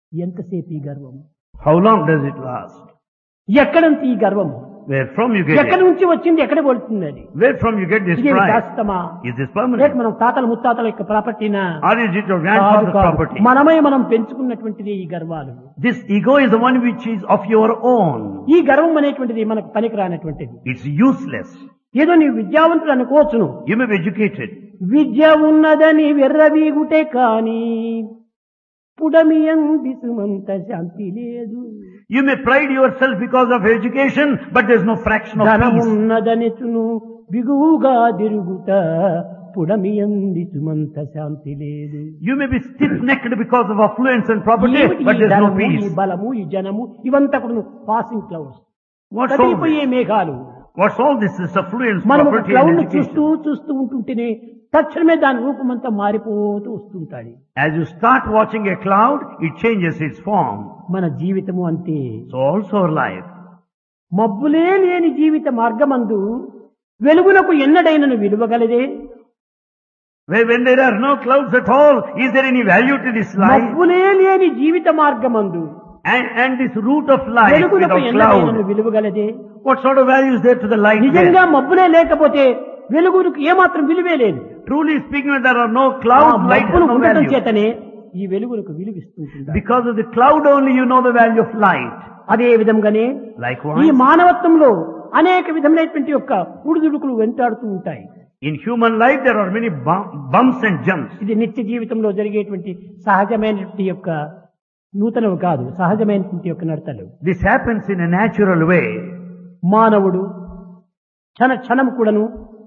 ఎంతసేపు ఈ గర్వం? How long does it last? ఎక్కడ నుంచి ఈ గర్వం? Where from you get ఎక్కడి it? నుంచి వచ్చింది, ఎక్కడ వెళ్తుంది అది? Where from you get this ఇది pride? శాశ్వతమా? Is this లేక permanent? మనం తాతల ముత్తాతల యొక్క ప్రాపర్టీనా? Or is it your కాదు, grandfather's కాదు. property? మనం పెంచుకున్నటువంటిది ఈ గర్వాలు. This ego is the one which is of your own. ఈ గర్వం అనేటువంటిది మనకు పనికిరానటువంటిది. It's useless. ఏదో నీవు విద్యావంతుడు అనుకోవచ్చును. You may be educated. విద్య ఉన్నదని వెర్రవీగుటే కాని పుడమియంది సుమంత శాంతి లేదు. You may pride yourself because of education, but there's no fraction of peace. ధనమున్నదనిచును బిగువుగా తిరుగుట పుడమియంది Sumantha శాంతి లేదు. You may be stiff-necked because of affluence and property, ఏమిటి but ఈ there's no ధనము, ఈ peace. బలము, ఈ జనము ఇవంతా కూడా passing clouds, What's all కదిలిపోయే this? మేఘాలు. What's all this? This affluence, మనం property క్లౌడ్ and ను చూస్తూ education. చూస్తూ ఉంటుంటేనే తక్షణమే దాని రూపమంతా మారిపోతూ వస్తుంటాడు. As you start watching a cloud, it changes its form. మన జీవితము అంతే. So also our life. మబ్బులే లేని జీవిత మార్గమందు వెలుగునకు ఎన్నడైనను విలువగలదే? When there are no clouds at all, is there any value to this life? మబ్బులే లేని జీవిత మార్గమందు And this route of life వెలుగునకు without ఎన్నడైనను cloud, విలువగలదే? what sort of value is there to the light నిజంగా there? మబ్బులే లేకపోతే వెలుగునకు ఏమాత్రం విలువే లేదు. Truly speaking, when there are no ఆ clouds, light has మబ్బులు no ఉండటం value. చేతనే ఈ వెలుగునకు విలువిస్తుంటుంది. Because of the cloud only you know the value of light. అదే విధంగానే ఈ Likewise, మానవత్వంలో అనేక విధమైనటువంటి యొక్క ఉడుదుడుకులు వెంటాడుతూ ఉంటాయి. in human life there are many bumps and jumps. ఇది నిత్య జీవితంలో జరిగేటువంటి సహజమైనటువంటి యొక్క నూతనవి కాదు, సహజమైనటువంటి యొక్క నడతలు. This happens in a natural way. మానవుడు క్షణం కూడాను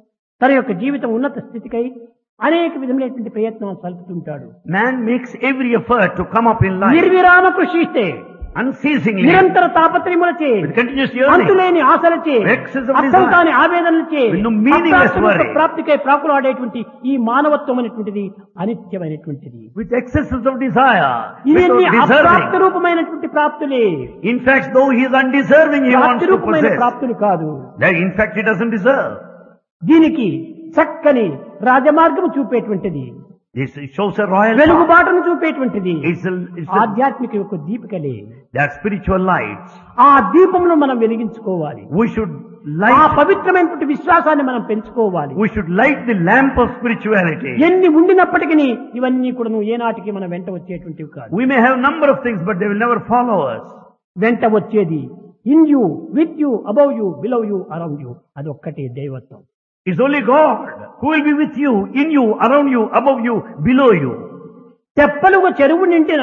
తన యొక్క జీవితం ఉన్నత స్థితికై అనేక విధమైనటువంటి ప్రయత్నాలు సల్పుతుంటాడు. Man makes every effort to come up in life నిర్విరామ కృషిస్తే, unceasingly, నిరంతర తాపత్రయములచే, with continuous yearning, అంతులేని ఆశలచే, excessive అర్థం desire, కాని ఆవేదనలచే, with no meaningless అప్రాప్తమైన worry, ప్రాప్తికై ప్రాకులాడేటువంటి ఈ మానవత్వం అనేటువంటిది అనిత్యమైనటువంటిది. with excesses of desire, ఇవన్నీ without అప్రాప్త deserving. రూపమైనటువంటి ప్రాప్తులే. In fact, though he is undeserving, he wants ప్రాప్తి to రూపమైన possess. ప్రాప్తులు కాదు. That in fact he doesn't deserve. దీనికి చక్కని రాజమార్గము చూపేటువంటిది, This shows a royal path. వెలుగుబాటును చూపేటువంటిది It's ఆధ్యాత్మిక యొక్క దీపికలే. they are spiritual lights. ఆ దీపమును మనం వెలిగించుకోవాలి. We should ఆ light, పవిత్రమైనటువంటి విశ్వాసాన్ని మనం పెంచుకోవాలి. we should light the lamp of spirituality. ఎన్ని ఉండినప్పటికీ ఇవన్నీ కూడా ఏనాటికి మన వెంట వచ్చేటువంటివి కాదు. We may have number of things, but they will never follow us. వెంట వచ్చేది in you, with you, above you, below you, around you, అదొక్కటే దైవత్వం. It's only God who will be with you, in you, around you, above you, below you. తెప్పలుగా చెరువు నిండిన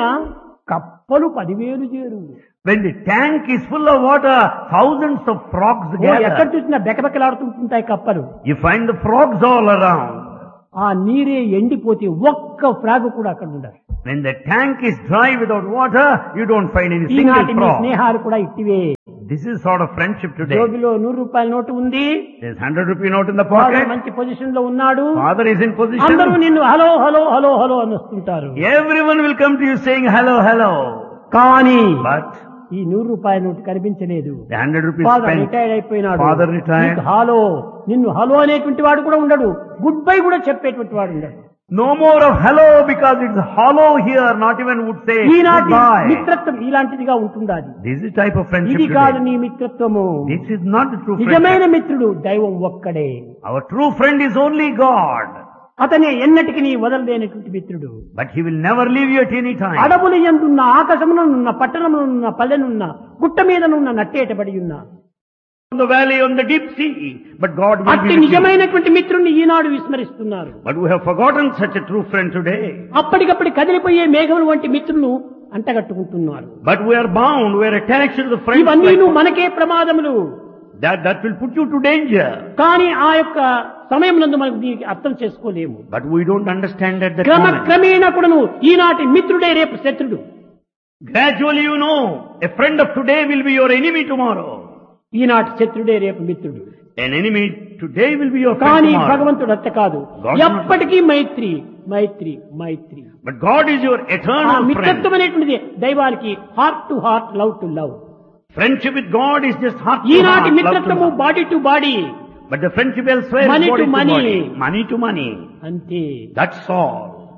కప్పలు 10,000 చేరు. When the tank is full of water, thousands of frogs ఎక్కడ gather. చూసినా బెకబెకలాడుతుంటాయి కప్పలు. You find the frogs all around. ఆ నీరే ఎండిపోతే ఒక్క ఫ్రాగ్ కూడా అక్కడ ఉండదు. When the tank is dry without water, you don't find any single ఈనాటి మీ frog. స్నేహాలు కూడా ఇట్టివే. This is sort of friendship today. జోబిలో 100 రూపాయల నోటు ఉంది, There's 100 rupee note in the father pocket. మంచి పొజిషన్ లో ఉన్నాడు, Father is in అందరూ position. నిన్ను హలో హలో హలో హలో అని వస్తుంటారు. Everyone will come to you saying hello, hello. కానీ But ఈ 100 రూపాయల నోటు కనిపించలేదు. the 100 rupees father spent, retired అయిపోయినాడు. Father retired. నీకు హలో, నిన్ను హలో అనేటువంటి వాడు కూడా ఉండడు, గుడ్ బై కూడా చెప్పేటువంటి వాడు ఉండడు. no more of hello because it's hollow here. Not even would say ఈనాటి goodbye. మిత్రత్వం ఇలాంటిదిగా ఉంటుండాది. This is type of friendship ఇది కాదు today. నీ మిత్రత్వము. This is not the true నిజమైన friendship. మిత్రుడు దైవం ఒక్కడే. Our true friend is only God. అతనే ఎన్నటికి నీ వదలలేనటువంటి మిత్రుడు. But he will never leave you at any time. అడవుల యందున్న, ఆకాశమునున్న, పట్టణమునున్న, పల్లెనున్న, గుట్ట మీదనున్న, నట్టేటబడి ఉన్న On the valley, on the deep sea. But God will అట్టి be with you. నిజమైనటువంటి మిత్రుణ్ణి ఈనాడు విస్మరిస్తున్నారు. But we have forgotten such a true friend today. అప్పటికప్పుడు కదిలిపోయే మేఘములు వంటి మిత్రులను అంటగట్టుకుంటున్నారు. But we are bound, we are attached to the friends. ఇవన్నీ like- మనకే ప్రమాదములు. that will put you to danger. కానీ ఆ యొక్క సమయం నందు మనకు దీనికి అర్థం చేసుకోలేము. But we don't understand at that moment. క్రమేణా కూడాను ఈనాటి మిత్రుడే రేపు శత్రుడు. Gradually you know, a friend of today will be your enemy tomorrow. ఈనాటి శత్రుడే రేపు మిత్రుడు. An enemy today will be your friend కానీ tomorrow. భగవంతుడు అట్ట కాదు, God ఎప్పటికీ మైత్రి మైత్రి మైత్రి. But God is your ఆ eternal friend. మిత్రత్వం అనేటువంటిది దైవానికి heart to heart, love to love. Friendship with God is just heart to ఈనాటి heart, love to మిత్రత్వము love. Body to body But the friendship elsewhere is Money body to to money. body. Money to money. అంతే. That's all.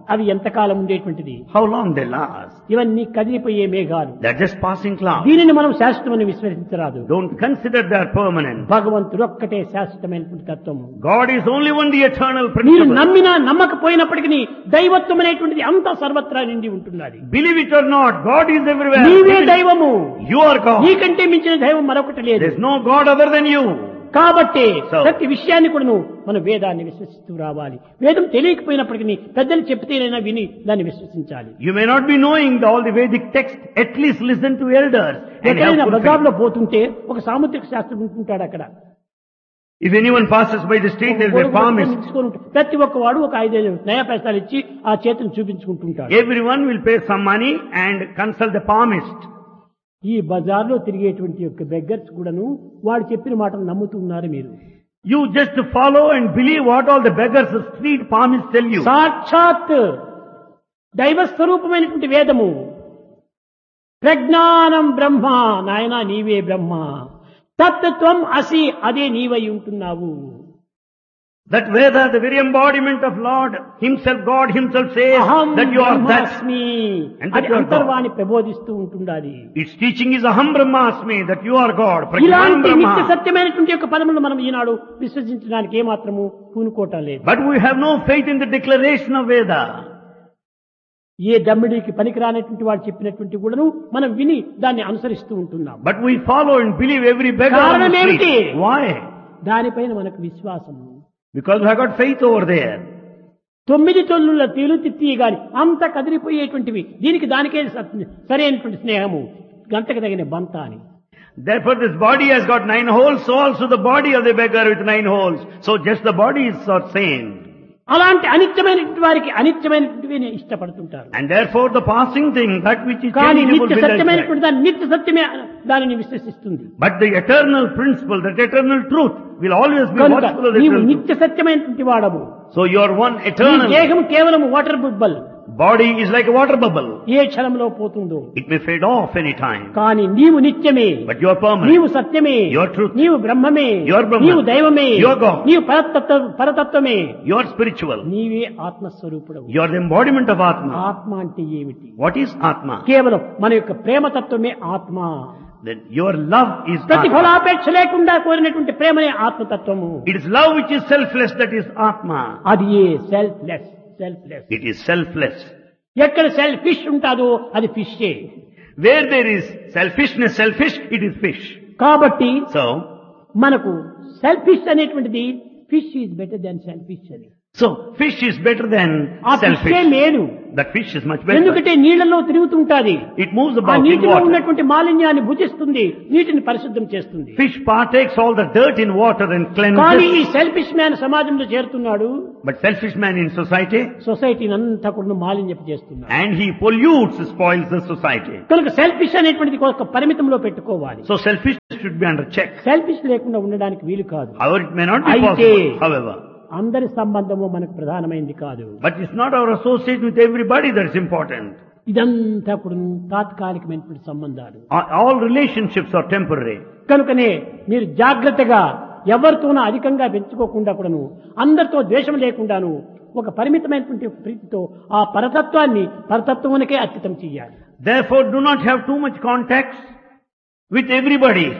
అవి ఎంతకాలం ఉండేటువంటిది? How long they last? ఇవన్నీ కదిలిపోయే మేఘాలు. They're just passing clouds. దీనిని మనం శాశ్వతమని విశ్వసించరాదు. Don't consider they're permanent. భగవంతుడు ఒక్కటే శాశ్వతమైనటువంటి తత్వము. God is only one, the eternal మీరు principle. నమ్మినా నమ్మకపోయినప్పటికీ దైవత్వం అనేటువంటిది అంతా సర్వత్రా నిండి ఉంటున్నది. Believe it or not, God is everywhere. నీవే దైవము. You are God. నీకంటే మించిన దైవం మరొకటి లేదు. There's no God other than you. కాబట్టి So- ప్రతి విషయాన్ని కూడా మనం వేదాన్ని విశ్వసిస్తూ రావాలి. వేదం తెలియకపోయినప్పటికీ పెద్దలు చెప్తేనైనా విని దాన్ని విశ్వసించాలి. You may not be knowing all the Vedic text, at least listen to elders. And have ఎక్కడైనా full faith. బజార్లో పోతుంటే ఒక సాముద్రిక శాస్త్రం ఉంటుంటాడు అక్కడ. If anyone passes by the street, there is a palmist. ప్రతి ఒక్కవాడు ఒక 5 నయా పైసలు ఇచ్చి ఆ చేతిని చూపించుకుంటుంటాడు. Everyone will pay some money and consult the palmist. ఈ బజార్లో తిరిగేటువంటి యొక్క బెగ్గర్స్ కూడాను వాడు చెప్పిన మాటలు నమ్ముతున్నారు మీరు. You just follow and believe what all the beggars, the street palmists tell you. సాక్షాత్ దైవ స్వరూపమైనటువంటి వేదము ప్రజ్ఞానం బ్రహ్మ, నాయన నీవే బ్రహ్మ, తత్వం అసి, అదే నీవై ఉంటున్నావు. That Veda, the very embodiment of Lord Himself, God Himself says అహం that you are that. బ్రహ్మాస్మి, And that అది you are అంతర్వాణి ప్రబోధిస్తూ ఉంటుండాలి. Its teaching is Aham Brahmasmi, that you are God. Prajnanam ఇలాంటి నిత్య Brahma. సత్యమైనటువంటి యొక్క పదములు మనం ఈనాడు విశ్వసించడానికి ఏమాత్రము పూనుకోవటం లేదు. But we have no faith in the declaration of Veda. ఏ దమ్మిడికి పనికిరానటువంటి వాడు చెప్పినటువంటి కూడాను మనం విని దాన్ని అనుసరిస్తూ ఉంటున్నాం. But we follow and believe every beggar on the కారణం ఏమిటి? street. Why? దానిపైన మనకు విశ్వాసం. Because we have got faith over there. 9 తొల్లుల తీలుతిత్తి గాని అంత కదిలిపోయేటువంటివి. దీనికి దానికే సరైనటువంటి స్నేహము, గంటకు తగిన బంత అని. Therefore this body has got 9 holes, so also the body of the beggar with 9 holes. So just the body is not same. అలాంటి అనిత్యమైనటువంటి వారికి అనిత్యమైనటువంటివి ఇష్టపడుతుంటారు. And therefore the passing thing, that which is కానీ changeable, నిత్య will సత్యమైనటువంటి దాన్ని నిత్య సత్యమే దానిని విశ్వసిస్తుంది. But the eternal principle, that eternal truth will always be కనుక watchful of the నీవు eternal truth. నిత్య సత్యమైనటువంటి వాడవు. So you are one నీ eternal. దేహం కేవలం water బుబ్బల్. Body is like a water bubble. ఏ క్షణంలో పోతుందో. It may fade off any time. కానీ నీవు నిత్యమే. But you are permanent. నీవు సత్యమే. You are truth. నీవు బ్రహ్మమే. You are Brahman. నీవు దైవమే. You are God. నీవు పరతత్వమే. You are spiritual. నీవే ఆత్మస్వరూపుడవు. You are the embodiment of Atma. ఆత్మ అంటే ఏమిటి? What is Atma? కేవలం మన యొక్క ప్రేమతత్వమే ఆత్మ. That your love is Atma. ప్రతిఫలాపేక్ష లేకుండా కోరినటువంటి ప్రేమనే ఆత్మతత్వము. It is love which is selfless, that is Atma. అది ఏ సెల్ఫ్లెస్. It is selfless. ఎక్కడ సెల్ఫిష్ ఉంటాదో అది ఫిషే. Where there is selfishness, selfish, it is fish. కాబట్టి So, మనకు సెల్ఫిష్ అనేటువంటిది fish is better than selfish అని. fish is better than ఆ selfish. ఫిషే మేలు. That fish is much better. ఎందుకంటే నీళ్లలో తిరుగుతుంటాది. It moves ఆ about in నీటిలో water. ఉన్నటువంటి మాలిన్యాన్ని భుజిస్తుంది, నీటిని పరిశుద్ధం చేస్తుంది. Fish partakes all the dirt in water and కానీ ఈ cleanses. సెల్ఫిష్ మ్యాన్ సమాజంలో చేరుతున్నాడు. But selfish man in society, సొసైటీని అంతా కూడా మాలిన్యపు చేస్తున్నాడు. and he pollutes, spoils the society. కనుక సెల్ఫిష్ అనేటువంటిది ఒక పరిమితంలో పెట్టుకోవాలి. So selfishness should be under check. Selfish లేకుండా ఉండడానికి వీలు కాదు. However, it may not be అయితే possible, however. అందరి సంబంధము మనకు ప్రధానమైంది కాదు. But it's not our associate with everybody that's important. ఇదంతా కూడా తాత్కాలికమైనటువంటి సంబంధాలు. All relationships are temporary. కనుకనే మీరు జాగ్రత్తగా ఎవరితోనూ అధికంగా పెంచుకోకుండా కూడాను, అందరితో ద్వేషం లేకుండాను ఒక పరిమితమైనటువంటి ప్రీతితో ఆ పరతత్వానికే అర్పితం చేయాలి. Therefore, do not have too much contacts with everybody.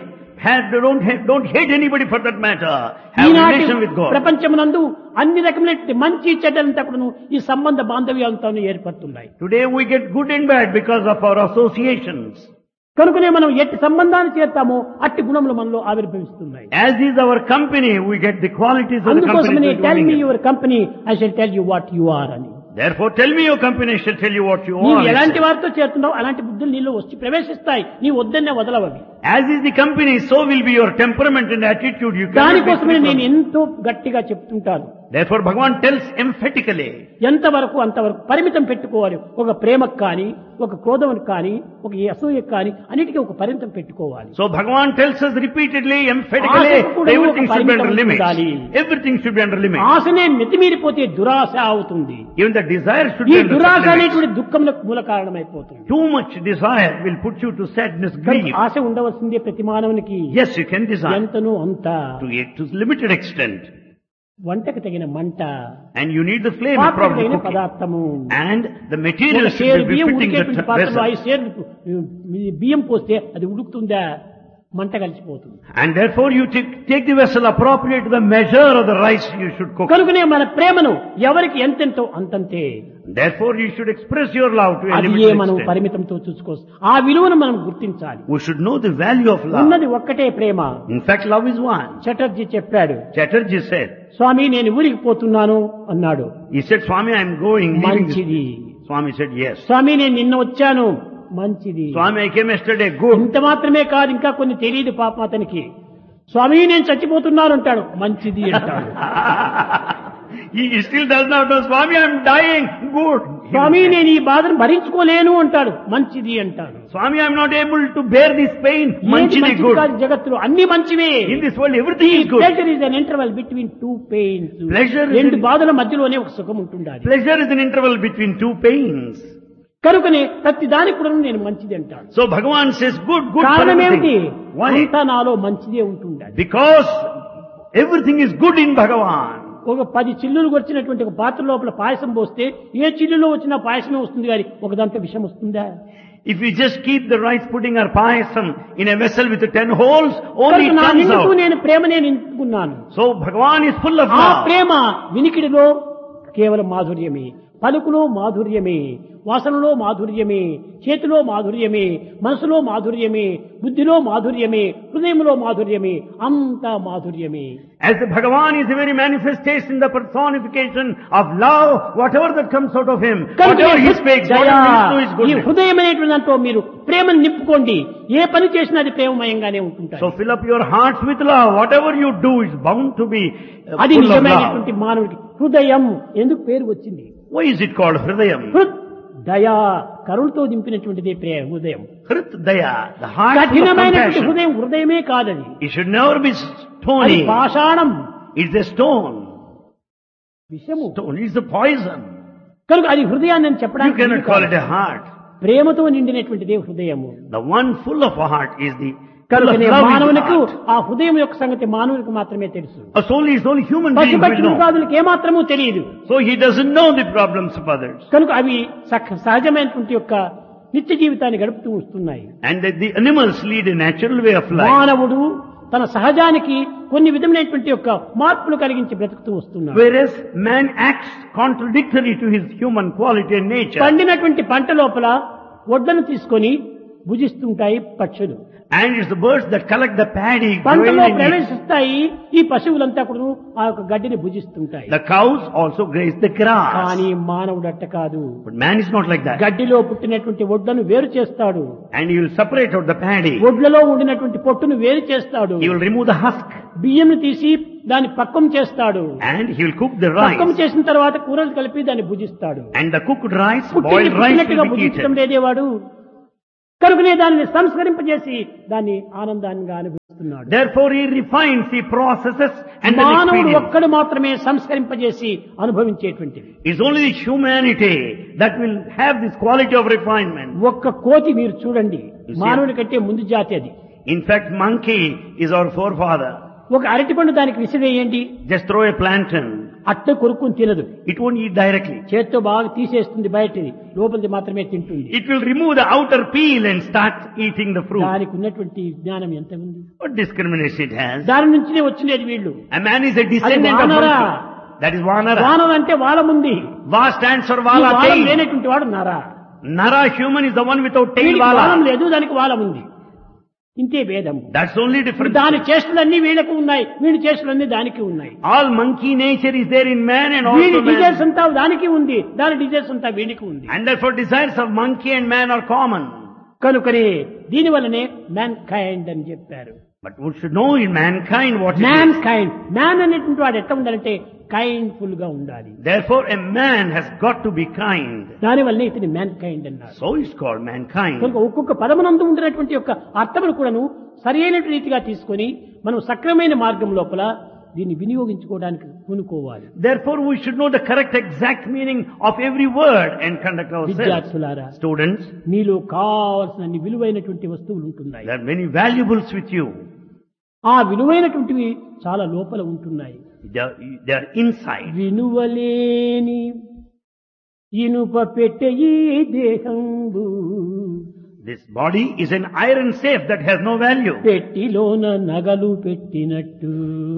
Don't hate anybody for that matter. Have ఈనాటి relation with God. ప్రపంచమునందు అన్ని రకమైనటువంటి మంచి చెడ్డలంతా కూడాను ఈ సంబంధ బాంధవ్యాలతో ఏర్పడుతున్నాయి. Today we get good and bad because of our associations. కనుకనే మనం ఎట్టి సంబంధాన్ని చేస్తామో అట్టి గుణములు మనలో ఆవిర్భవిస్తున్నాయి. As is our company, we get the qualities of the company. అందుకోసమనే that we tell me get. Your company, I shall tell you what you are అని. Therefore, tell me your company, I shall tell you what you నీవు are. ఎలాంటి వారితో చేరుతున్నావు అలాంటి బుద్ధులు నీలో వచ్చి ప్రవేశిస్తాయి. నీవు వద్దన్నే వదలవవి. As is the company, so will be your temperament and attitude. You cannot be దానికోసమే free నేను from. ఎంతో గట్టిగా చెప్తుంటాను. Therefore, Bhagavan tells emphatically. ఎంతవరకు అంతవరకు పరిమితం పెట్టుకోవాలి. ఒక ప్రేమకు కానీ, ఒక క్రోధమునికి కానీ, ఒక అసూయకు కానీ అన్నిటికీ ఒక పరిమితం పెట్టుకోవాలి. So Bhagavan tells us repeatedly, emphatically, ఆశకు కూడా everything ఒక should be under పరిమితం limits. ఉండాలి. Everything should be under limits. ఆశనే మితిమీరిపోతే దురాశ అవుతుంది. Even the desire should ఈ be under దురాశ certain limits. అనేటువంటి దుఃఖములకు మూల కారణమైపోతుంది. Too much desire will put you to sadness, grief. ఆశ ఉండవలసిందే ప్రతి మానవునికి. Yes, you can desire ఎంతనూ అంత. to limited extent. వంటకు తగిన మంట, And you need the flame పాత్రకు probably తగిన cooking. పదార్థము. And the ఒక materials సేరు should be బియ్యం fitting the ఉడికేటువంటి పాత్రలో vessel. 5 సేర్లు బియ్యం పోస్తే అది ఉడుకుతుందా? మంట కలిసిపోతుంది. And therefore you take the vessel appropriate to the measure of the rice you should cook. కనుకనే మన ప్రేమను ఎవరికి ఎంతెంతో అంతంతే, Therefore you should express your love to a అది limited మనం extent. పరిమితంతో చూసుకోవచ్చు. ఆ విలువను మనం గుర్తించాలి. We should know the value of love. ఉన్నది ఒక్కటే ప్రేమ. In fact, love is one. Chatterjee చెప్పాడు, Chatterjee said, స్వామి నేను ఊరికి పోతున్నాను అన్నాడు. he said, Swami, I am going. leaving this మంచిది. place." Swami said, yes. స్వామి నేను నిన్న వచ్చాను. మంచిది. Swami, I came yesterday. Good. ఇంత మాత్రమే కాదు, ఇంకా కొన్ని తెలియదు పాపం అతనికి. స్వామి నేను చచ్చిపోతున్నాను అంటాడు. మంచిది అంటాడు. He still does not know, Swami, I am dying. Good. స్వామి నేను ఈ బాధను భరించుకోలేను అంటాడు. మంచిది అంటాడు. Swami, I am not able to bear this pain. ఏది Manchidi మంచిది good. కాదు జగత్తులో, అన్ని మంచివే. In this world, everything is good. Pleasure is an interval between two pains. Pleasure is రెండు an- బాధల మధ్యలోనే ఒక సుఖం ఉంటుండాలి. Pleasure is an interval between two pains. కనుకనే ప్రతి దానికి కూడా నేను మంచిది అంటాను. So Bhagavan says, good for కారణం ఏమిటి? everything. Why? అంతా నాలో మంచిదే ఉంటుండాలి. Because everything is good in Bhagavan. ఒక 10 చిల్లులు వచ్చినటువంటి ఒక పాత్ర లోపల పాయసం పోస్తే ఏ చిల్లులో వచ్చినా పాయసమే వస్తుంది కానీ ఒకదంతా విషం వస్తుందా? If we just keep the rice pudding or payasam in a vessel with 10 holes, only కనుక it నా comes నిండుకు out. నేను ప్రేమనే నింపుకున్నాను. So Bhagavan is full of ఆ love. ప్రేమ వినికిడిలో కేవలం మాధుర్యమే, పలుకులో మాధుర్యమే, వాసనలో మాధుర్యమే, చేతిలో మాధుర్యమే, మనసులో మాధుర్యమే, బుద్ధిలో మాధుర్యమే, హృదయంలో మాధుర్యమే, అంతా మాధుర్యమే. As the Bhagavan is the very manifestation, the personification of love, whatever that comes out of him, whatever he speaks, whatever he does is ఈ goodness. హృదయం అనేటువంటి దాంట్లో మీరు ప్రేమను నింపుకోండి. ఏ పని చేసినా అది ప్రేమమయంగానే ఉంటుంటాయి. So fill up your hearts with love. Whatever you do is bound to be అది full of love. నిజమైనటువంటి మానవుడికి హృదయం ఎందుకు పేరు వచ్చింది? Why is it called Hridayam? హృద్ దయా, కరుణతో దింపినటువంటిది హృదయం. Hrit Daya, the heart full of కఠినమైనటువంటి compassion. హృదయం హృదయమే కాదది. It should never be అది stony. పాషాణం, It's a stone. విషము. Stone is a poison. కనుక అది హృదయాన్ని అని You చెప్పడానికి cannot వీలు call కాదు. it a heart. ప్రేమతో నిండినటువంటిదే హృదయము. The one full of a heart is the full of కనుకనే love is the మానవునికి heart. ఆ హృదయం యొక్క సంగతి మానవునికి మాత్రమే తెలుసు. It's only human beings పశుపక్షి will know. మృగాదులకు ఏమాత్రము తెలియదు. So he doesn't know the problems of others. కనుక అవి సహజమైనటువంటి యొక్క నిత్య జీవితాన్ని గడుపుతూ వస్తున్నాయి. And the animals lead a natural way of life. మానవుడు తన సహజానికి కొన్ని విధమైనటువంటి యొక్క మార్పులు కలిగించి బ్రతుకుతూ వస్తున్నాడు. Whereas man acts contradictory to his human quality and nature. పండినటువంటి పంట లోపల వడ్లను తీసుకొని భుజిస్తుంటాయి పక్షులు. And it's the birds that collect the paddy, పంటలో grain and eat. ప్రవేశిస్తాయి. ఈ పశువులంతా కూడా ఆ యొక్క గడ్డిని భుజిస్తుంటాయి. The cows also graze the grass. కానీ మానవుడు అట్ట కాదు. But man is not like that. గడ్డిలో పుట్టినటువంటి వడ్లను వేరు చేస్తాడు. And he will separate out the paddy. వడ్లలో ఉండినటువంటి పొట్టును వేరు చేస్తాడు. He will remove the husk. బియ్యం తీసి దాన్ని పక్కం చేస్తాడు. And he will cook the పక్కం rice. చేసిన తర్వాత కూరలు కలిపి దాన్ని భుజిస్తాడు. And the cooked rice, పుట్టింది boiled rice పుట్టినట్టుగా will be భుజించడం eaten. లేదేవాడు. కనుకనే దానిని సంస్కరింపజేసి దాన్ని ఆనందాన్ని అనుభవిస్తున్నాడు. Therefore he refines, he processes and then మానవుడు experiences. ఒక్కడు మాత్రమే సంస్కరింపజేసి అనుభవించేటువంటిది. It's only the humanity that will have this quality of refinement. ఒక్క కోతి మీరు చూడండి, You see? మానవుడి కంటే ముందు జాతి అది. In fact, monkey is our forefather. ఒక అరటిపండు దానికి విసిరేయండి, Just throw a plantain. అట్ట కొరుక్కుని తినదు. It won't eat directly. చేత్తో బాగా తీసేస్తుంది బయటిది, లోపలిది మాత్రమే తింటుంది. It will remove the outer peel and start eating the fruit. దానికి ఉన్నటువంటి జ్ఞానం ఎంత ఉంది? What discrimination it has. దాని నుంచినే వచ్చినది వీళ్ళు. A man is a descendant of Vanara. monkey. That is Vanara. వానం అంటే వాళ్ళముంది, Va stands for Vala వాలం tail. లేనటువంటి వాడు నర. Nara human is the one without tail వీడికి వాలం Vala. లేదు, దానికి వాలం ఉంది. ఇంతే భేదం. That's only ఇప్పుడు difference. దాని చేష్టలన్నీ వీళ్ళకు ఉన్నాయి, వీడి చేష్టలన్నీ దానికి ఉన్నాయి. All monkey nature is there in man and వీడి also డిజైర్స్ man. అంతా దానికి ఉంది, దాని డిజైర్స్ అంతా వీడికి ఉంది. And therefore desires of monkey and man are common. కనుకనే దీని వల్లనే మ్యాన్ కైండ్ అని చెప్పారు. But we should know in mankind what it man is. Kind, man అనేటువంటి వాడు ఎట్లా ఉండాలంటే కైండ్ఫుల్ గా ఉండాలి. Therefore a man has got to be kind. దాని వల్లనే ఇతని మ్యాన్ కైండ్ అన్నారు. So it's called mankind. కనుక ఒక్కొక్క పదమునందు ఉండినటువంటి యొక్క అర్థమును కూడాను సరి అయిన రీతిగా తీసుకొని మనం సక్రమైన మార్గం లోపల దీన్ని వినియోగించుకోవడానికి పూనుకోవాలి. Therefore we should know the correct exact meaning of every word and conduct ourselves. విద్యార్థులారా, Students, మీలో కావాల్సిన విలువైనటువంటి వస్తువులు ఉంటున్నాయి. there are many valuables with you. ఆ విలువైనటువంటివి చాలా లోపల ఉంటున్నాయి. They are inside. వినువలేని ఇనుప పెట్టె ఈ దేహంబు, This body is an iron safe that has no value. పెట్టిలోన నగలు పెట్టినట్టు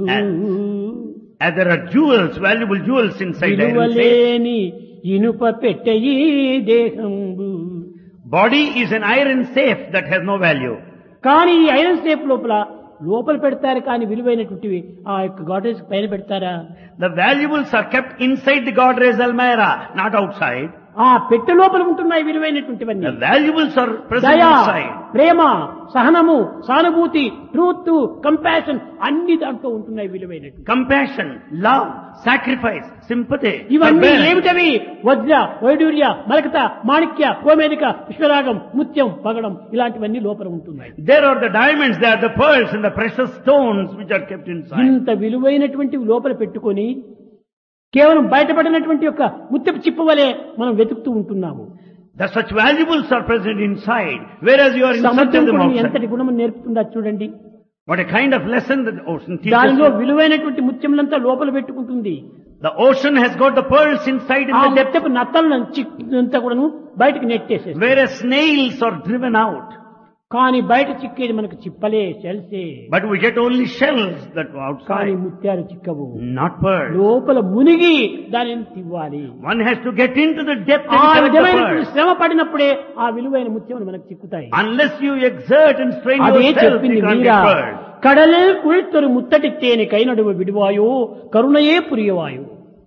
As there are jewels, valuable jewels inside the iron safe. విలువలేని ఇనుప పెట్టె ఈ దేహంబు. Body is an iron safe that has no value. కానీ ఈ ఐరన్ సేఫ్ లోపల పెడతారు, కానీ విలువైనటువంటివి ఆ యొక్క గాడ్రేజ్ పైన పెడతారా? The valuables are kept inside the Godrej Almirah, not outside. ఆ పెట్టె లోపల ఉంటున్నాయి విలువైనటువంటివన్నీ. The valuables are present దయ, inside. ప్రేమ, సహనము, సానుభూతి, ట్రూత్, కంపాషన్ అన్ని దాంట్లో ఉంటున్నాయి విలువైనటువంటి. Compassion, love, sacrifice, sympathy. ఇవన్నీ forbearance. ఏమిటవి? వజ్ర, వైడూర్య, మరకత, మాణిక్య, గోమేధిక, విశ్వరాగం, ముత్యం, పగడం ఇలాంటివన్నీ లోపల ఉంటున్నాయి. There are the diamonds, there are the pearls and the precious stones which are kept inside. ఇంత విలువైనటువంటివి లోపల పెట్టుకొని కేవలం బయటపడినటువంటి యొక్క ముత్యపు చిప్పు వలె మనం వెతుకుతూ ఉంటున్నాము. That such valuables are present inside, whereas you are in search of సముద్రం them కూడా outside. ఎంతటి గుణం నేర్పుతుందా చూడండి. What a kind of lesson that the ocean teaches దానిలో us. విలువైనటువంటి ముత్యములంతా లోపల పెట్టుకుంటుంది. The ocean has got the pearls inside in ఆ the depth, ముత్యపు నత్తలంతా కూడాను బయటకు నెట్టేసేది. whereas snails are driven out. కానీ బయట చిక్కేది మనకు చిప్పలే, షెల్సే. But we get only shells that are కానీ outside, ముత్యాలు చిక్కవు. not pearls. లోపల మునిగి దానిని తివ్వాలి. One has to get into the depth ఆ and collect the విధమైనటువంటి pearls. శ్రమ పడినప్పుడే ఆ విలువైన ముత్యములు మనకు చిక్కుతాయి. Unless you exert and strain అదే yourself, చెప్పింది you can't Meera. get pearls. కడలే కుళ్ళిత్తరు ముత్తటి తేనె కైనడువ విడువాయో కరుణయే పురియవాయో.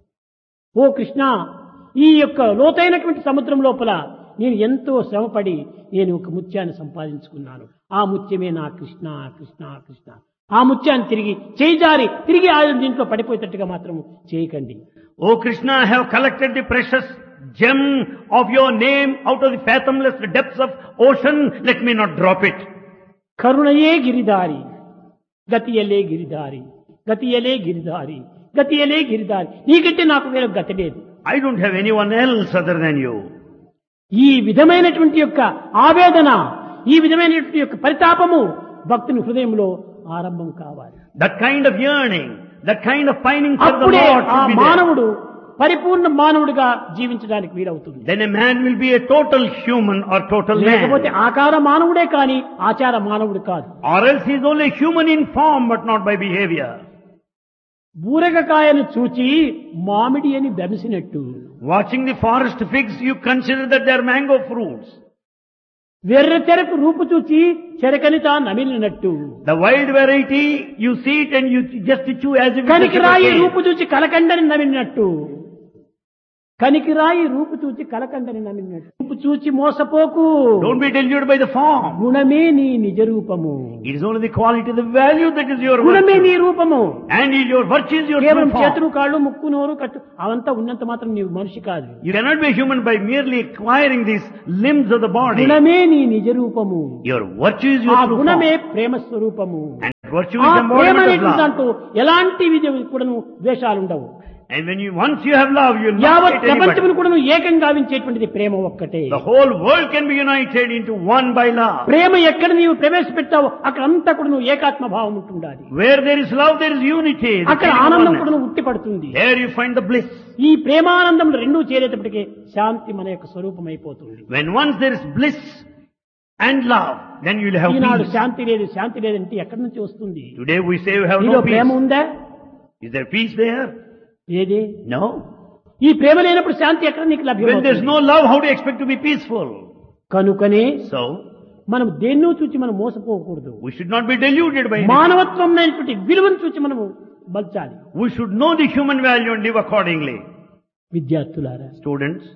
ఓ కృష్ణ, ఈ యొక్క లోతైనటువంటి సముద్రం లోపల నేను ఎంతో శ్రమపడి నేను ఒక ముత్యాన్ని సంపాదించుకున్నాను. ఆ ముత్యమే నా కృష్ణ కృష్ణ కృష్ణ. ఆ ముత్యాన్ని తిరిగి ఆ దీంట్లో పడిపోయేటట్టుగా మాత్రం చేయకండి. O Krishna, I have collected the precious gem of your name out of the fathomless depths of ocean. Let me not drop it. కరుణయే Giridhari గతియలే Giridhari గతియలే Giridhari గతియలే Giridhari. నీకంటే నాకు వేరే గతి లేదు. I don't have anyone else other than you. ఈ విధమైనటువంటి యొక్క ఆవేదన, ఈ విధమైనటువంటి యొక్క పరితాపము భక్తుని హృదయంలో ఆరంభం కావాలి. That kind of yearning, that kind of pining for the అప్పుడే Lord ఆ should be there. మానవుడు పరిపూర్ణ మానవుడిగా జీవించడానికి వీలవుతుంది. Then a man will be a total human or total లేకపోతే man. ఆకార మానవుడే కాని ఆచార మానవుడు కాదు. Or else he is only human in form but not by behavior. బూరగకాయను చూచి మామిడి అని బెమిసినట్టు, Watching the forest figs, you consider that they are mango fruits. వెర్ర చెరకు రూపు చూచి చెరకని తా నమిలినట్టు, The wild variety, you see it and you just chew as if it is కనికిరాయి sugarcane. రూపు చూచి కలకండని నమిలినట్టు, కనికిరాయి రూపు చూచి కలకండని నమిలినట్టు. రూపు చూచి మోసపోకు, Don't be deluded by the form. గుణమే నీ నిజ రూపము. It is only the quality, the value that is your గుణమే నీ virtue. రూపము. And your virtue is your కేవలం true చేతులు form. కాళ్ళు ముక్కు నోరు కట్టు అవంతా ఉన్నంత మాత్రం నీవు మనిషి కాదు. You cannot be human by merely acquiring these limbs of the body. గుణమే నీ నిజ రూపము. Your virtue is ఆ your true గుణమే form. ప్రేమ స్వరూపము. And virtue ఆ is ప్రేమ embodiment of అనేటువంటి love. దాంట్లో ఎలాంటి కూడాను ద్వేషాలు ఉండవు. And when once you have love, you will not యావత్ hate anybody. ప్రపంచమును కూడాను ఏకం గావించేటువంటిది ప్రేమ ఒక్కటే. The whole world can be united into one by love. ప్రేమ ఎక్కడ నీవు ప్రవేశపెట్టావో అక్కడ అంతా కూడా నువ్వు ఏకాత్మ భావం ఉంటుండాలి. Where there is love, there is unity. The అక్కడ feeling of ఆనందం oneness. కూడా ఉట్టి పడుతుంది. There you find the bliss. ఈ ప్రేమానందములు రెండూ చేరేటప్పటికే శాంతి మన యొక్క స్వరూపం అయిపోతుంది. When once there is bliss and love, then you will have Eenadu peace. శాంతి లేదంటే ఎక్కడి నుంచి వస్తుంది? Today we say we have నీలో no ప్రేమ peace. ఉందా? Is there peace there? ఏది? No. ఈ ప్రేమ లేనప్పుడు శాంతి ఎక్కడ నీకు When there is లభ్యమవుతుంది? no love, how do you expect to be peaceful? కనుకనే So, మనం దేన్నో చూచి మనం మోసపోకూడదు. we should not be deluded by anything. మానవత్వం అనేటువంటి విలువను చూచి మనము బల్చాలి. We should know the human value and live accordingly. విద్యార్థులారా, Students,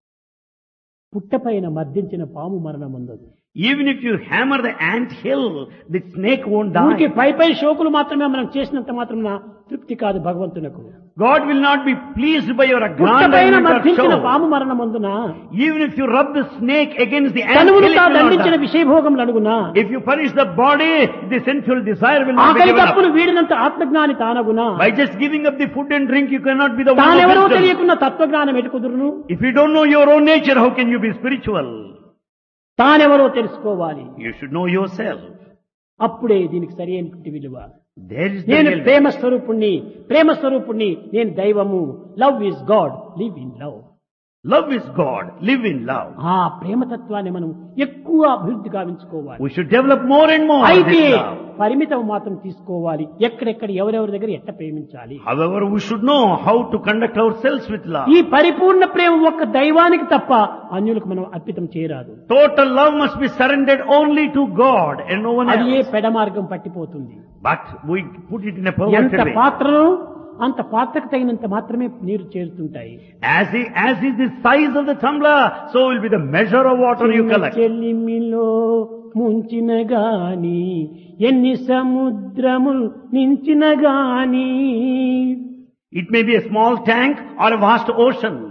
పుట్టపైన మర్దించిన పాము మరణం ఉండదు. even if you hammer the ant hill, the snake won't ఊరికి die. పై షోకులు మాత్రమే మనం చేసినంత మాత్రం తృప్తి కాదు భగవంతునకు. God will not be pleased by your పుట్టపైన aggrandizement or మర్దించిన show. పాము మరణమందున Even if you rub the snake against the ant తనువును hill, it తా will not దండించిన die. విషయభోగములు అడుగునా, If you punish the body, the sensual desire will not be ఆకలి given తప్పులు up. వీడినంత ఆత్మజ్ఞాని తానగునా, By just giving up the food and drink, you cannot be the one తానెవరో of wisdom. తెలియకున్న తత్వజ్ఞానం ఎటుకుదురును. If you don't know your own nature, how can you be spiritual? తానెవరో తెలుసుకోవాలి. You should know yourself. అప్పుడే దీనికి సరి అయినటువంటి విలువ. There is the నేను real ప్రేమ స్వరూపుణ్ణి, నేను దైవము. Love is God, live in love. love is God. Live in love. ఆ ప్రేమతత్వాన్ని మనం ఎక్కువ అభివృద్ధి గావించుకోవాలి. We should develop more and more అయితే this love. పరిమితం మాత్రం తీసుకోవాలి. ఎక్కడెక్కడ ఎవరెవరి దగ్గర ఎట్ట ప్రేమించాలి. However, we should know how to conduct ourselves with love. ఈ పరిపూర్ణ ప్రేమ ఒక్క దైవానికి తప్ప అన్యులకు మనం అర్పితం చేయరాదు. Total love must be surrendered only to God and no one అది ఏ else. పెడ మార్గం పట్టిపోతుంది. But we put it in a ఎంత perverted way. పాత్రను అంత పాత్రకు తగినంత మాత్రమే నీరు చేరుతుంటాయి. As is the size of the tumbler, so will be the measure of water you collect. చెల్లిమిలో ముంచిన గాని ఎన్ని సముద్రములు నించిన గాని It may be a small tank or a vast ocean.